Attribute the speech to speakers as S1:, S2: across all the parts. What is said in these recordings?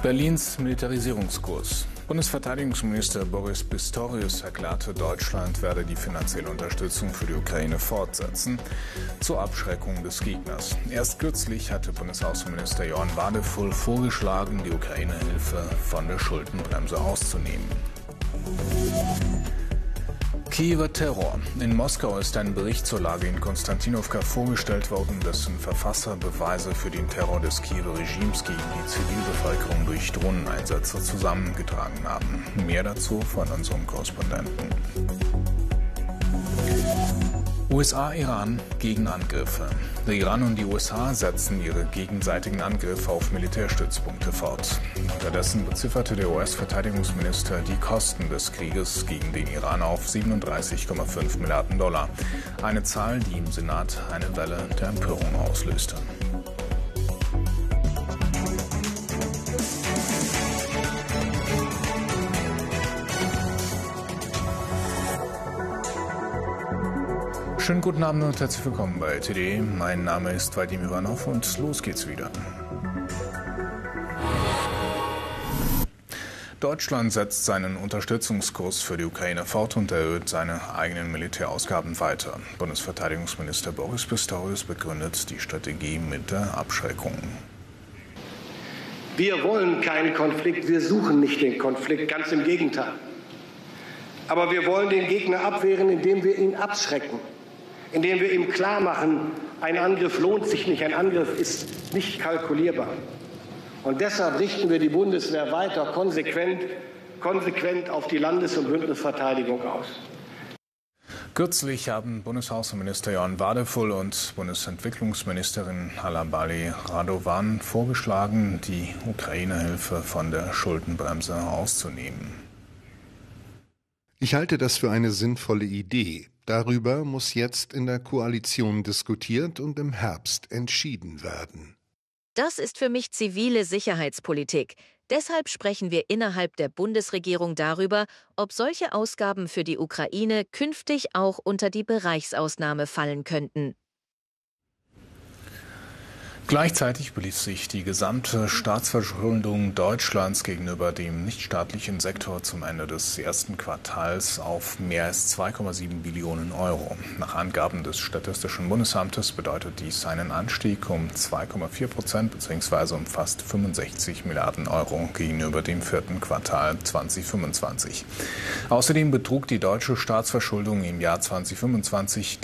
S1: Berlins Militarisierungskurs. Bundesverteidigungsminister Boris Pistorius erklärte, Deutschland werde die finanzielle Unterstützung für die Ukraine fortsetzen, zur Abschreckung des Gegners. Erst kürzlich hatte Bundesaußenminister Johann Wadefull vorgeschlagen, die Ukraine-Hilfe von der Schuldenbremse auszunehmen. Kiewer Terror. In Moskau ist ein Bericht zur Lage in Konstantinowka vorgestellt worden, dessen Verfasser Beweise für den Terror des Kiewer Regimes gegen die Zivilbevölkerung durch Drohneneinsätze zusammengetragen haben. Mehr dazu von unserem Korrespondenten. USA-Iran Gegenangriffe. Der Iran und die USA setzen ihre gegenseitigen Angriffe auf Militärstützpunkte fort. Unterdessen bezifferte der US-Verteidigungsminister die Kosten des Krieges gegen den Iran auf 37,5 Milliarden $. Eine Zahl, die im Senat eine Welle der Empörung auslöste. Schönen guten Abend und herzlich willkommen bei LTD. Mein Name ist Vadim Ivanov und los geht's wieder. Deutschland setzt seinen Unterstützungskurs für die Ukraine fort und erhöht seine eigenen Militärausgaben weiter. Bundesverteidigungsminister Boris Pistorius begründet die Strategie mit der Abschreckung.
S2: Wir wollen keinen Konflikt, wir suchen nicht den Konflikt, ganz im Gegenteil. Aber wir wollen den Gegner abwehren, indem wir ihn abschrecken. Indem wir ihm klar machen, ein Angriff lohnt sich nicht, ein Angriff ist nicht kalkulierbar. Und deshalb richten wir die Bundeswehr weiter konsequent auf die Landes- und Bündnisverteidigung aus.
S1: Kürzlich haben Bundesaußenminister Johann Wadefull und Bundesentwicklungsministerin Haralambali Radovan vorgeschlagen, die Ukraine-Hilfe von der Schuldenbremse auszunehmen.
S3: Ich halte das für eine sinnvolle Idee. Darüber muss jetzt in der Koalition diskutiert und im Herbst entschieden werden.
S4: Das ist für mich zivile Sicherheitspolitik. Deshalb sprechen wir innerhalb der Bundesregierung darüber, ob solche Ausgaben für die Ukraine künftig auch unter die Bereichsausnahme fallen könnten.
S1: Gleichzeitig belief sich die gesamte Staatsverschuldung Deutschlands gegenüber dem nichtstaatlichen Sektor zum Ende des ersten Quartals auf mehr als 2,7 Billionen €. Nach Angaben des Statistischen Bundesamtes bedeutet dies einen Anstieg um 2,4% bzw. um fast 65 Milliarden € gegenüber dem vierten Quartal 2025. Außerdem betrug die deutsche Staatsverschuldung im Jahr 2025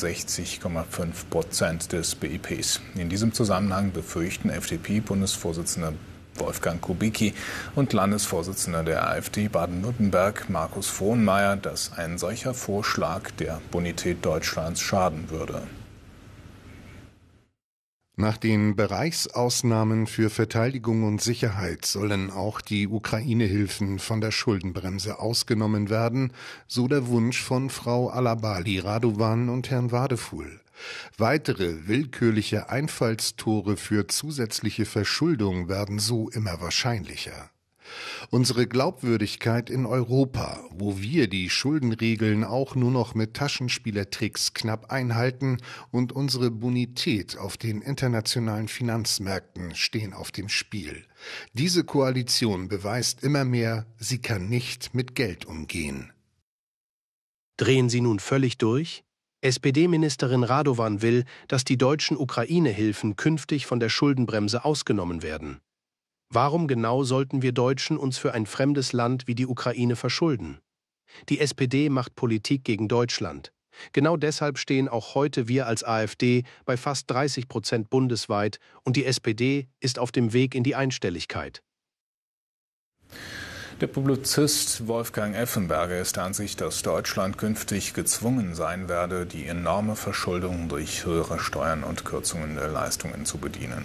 S1: 63,5% des BIPs. In diesem Zusammenhang befürchten FDP-Bundesvorsitzender Wolfgang Kubicki und Landesvorsitzender der AfD Baden-Württemberg Markus Frohnmayer, dass ein solcher Vorschlag der Bonität Deutschlands schaden würde.
S3: Nach den Bereichsausnahmen für Verteidigung und Sicherheit sollen auch die Ukraine-Hilfen von der Schuldenbremse ausgenommen werden, so der Wunsch von Frau Haralambali Radovan und Herrn Wadefull. Weitere willkürliche Einfallstore für zusätzliche Verschuldung werden so immer wahrscheinlicher. Unsere Glaubwürdigkeit in Europa, wo wir die Schuldenregeln auch nur noch mit Taschenspielertricks knapp einhalten und unsere Bonität auf den internationalen Finanzmärkten stehen auf dem Spiel. Diese Koalition beweist immer mehr, sie kann nicht mit Geld umgehen.
S5: Drehen Sie nun völlig durch? SPD-Ministerin Radovan will, dass die deutschen Ukraine-Hilfen künftig von der Schuldenbremse ausgenommen werden. Warum genau sollten wir Deutschen uns für ein fremdes Land wie die Ukraine verschulden? Die SPD macht Politik gegen Deutschland. Genau deshalb stehen auch heute wir als AfD bei fast 30% bundesweit und die SPD ist auf dem Weg in die Einstelligkeit.
S1: Der Publizist Wolfgang Effenberger ist der Ansicht, dass Deutschland künftig gezwungen sein werde, die enorme Verschuldung durch höhere Steuern und Kürzungen der Leistungen zu bedienen.